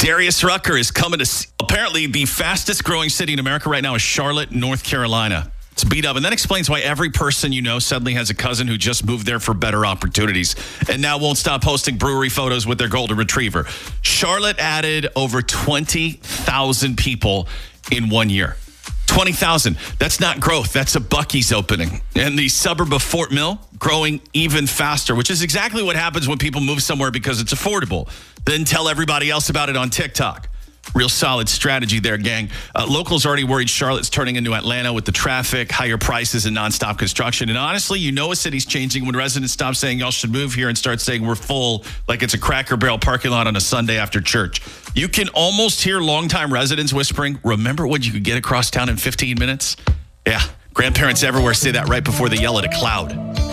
Darius Rucker is coming to apparently the fastest growing city in America right now is Charlotte, North Carolina. It's beat up. And that explains why every person you know suddenly has a cousin who just moved there for better opportunities and now won't stop posting brewery photos with their golden retriever. Charlotte added over 20,000 people in 1 year. 20,000. That's not growth. That's a Buc-ee's opening. And the suburb of Fort Mill growing even faster, which is exactly what happens when people move somewhere because it's affordable. Then tell everybody else about it on TikTok. Real solid strategy there, gang. Locals already worried Charlotte's turning into Atlanta with the traffic, higher prices, and nonstop construction. And honestly, you know a city's changing when residents stop saying y'all should move here and start saying we're full like it's a Cracker Barrel parking lot on a Sunday after church. You can almost hear longtime residents whispering, remember when you could get across town in 15 minutes? Yeah, grandparents everywhere say that right before they yell at a cloud.